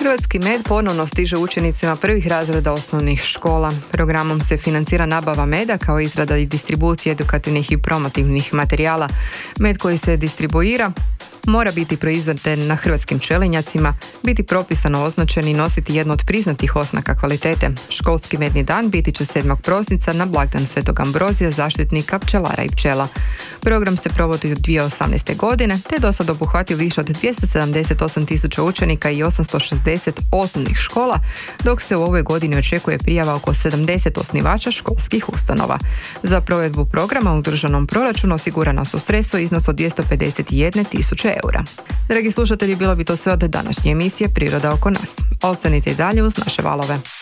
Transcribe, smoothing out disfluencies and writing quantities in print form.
Hrvatski med ponovno stiže učenicima prvih razreda osnovnih škola. Programom se financira nabava meda kao izrada i distribucija edukativnih i promotivnih materijala. Med koji se distribuira mora biti proizveden na hrvatskim pčelinjacima, biti propisano označen i nositi jednu od priznatih oznaka kvalitete. Školski medni dan biti će 7. prosinca na blagdan Svetog Ambrozija, zaštitnika pčelara i pčela. Program se provodi od 2018. godine, te do sad obuhvatio više od 278.000 učenika i 860 osnovnih škola, dok se u ovoj godini očekuje prijava oko 70 osnivača školskih ustanova. Za provedbu programa u državnom proračunu osigurana su sredstva u iznosu od 251.000 eura. Dragi slušatelji, bilo bi to sve od današnje emisije Priroda oko nas. Ostanite i dalje uz naše valove.